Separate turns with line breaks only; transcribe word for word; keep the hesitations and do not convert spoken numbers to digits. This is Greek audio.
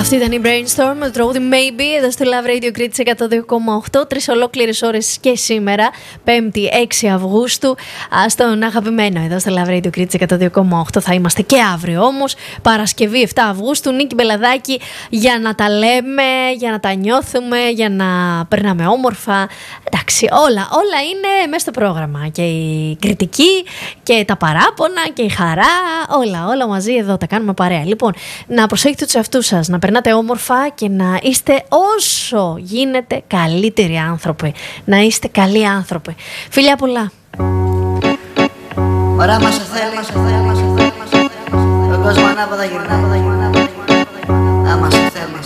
Αυτή ήταν η Brainstorm με το τραγούδι Maybe εδώ στο Love Radio Κρήτης εκατό δύο κόμμα οκτώ. Τρεις ολόκληρες ώρες και σήμερα, Πέμπτη έξι Αυγούστου, στον αγαπημένο εδώ στο Love Radio Κρήτης εκατό δύο κόμμα οκτώ. Θα είμαστε και αύριο όμως, Παρασκευή επτά Αυγούστου. Νίκη Μπελαδάκη, για να τα λέμε, για να τα νιώθουμε, για να περνάμε όμορφα. Εντάξει, όλα, όλα είναι μέσα στο πρόγραμμα. Και η κριτική και τα παράπονα και η χαρά, όλα, όλα μαζί εδώ τα κάνουμε παρέα. Λοιπόν, να προσέχετε τους εαυτούς σας, να περνάτε όμορφα και να είστε όσο γίνεται καλύτεροι άνθρωποι. Να είστε καλοί άνθρωποι. Φιλιά πολλά.
Ωραία μας θέλει, ο κόσμος ανάποδα γυρνά, άμα σε θέλει.